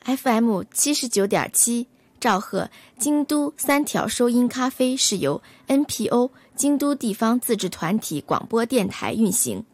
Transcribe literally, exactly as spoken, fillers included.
F M 七十九点七，兆赫京都三条收音咖啡是由 N P O 京都地方自治团体广播电台运行。